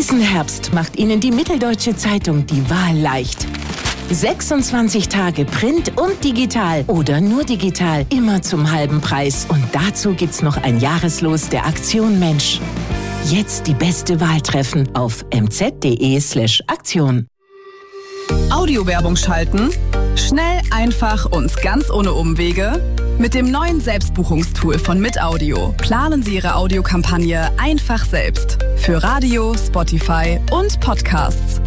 Diesen Herbst macht Ihnen die Mitteldeutsche Zeitung die Wahl leicht. 26 Tage Print und digital oder nur digital, immer zum halben Preis. Und dazu gibt's noch ein Jahreslos der Aktion Mensch. Jetzt die beste Wahl treffen auf mz.de/Aktion. Audiowerbung schalten? Schnell, einfach und ganz ohne Umwege? Mit dem neuen Selbstbuchungstool von Mit-Audio planen Sie Ihre Audiokampagne einfach selbst. Für Radio, Spotify und Podcasts.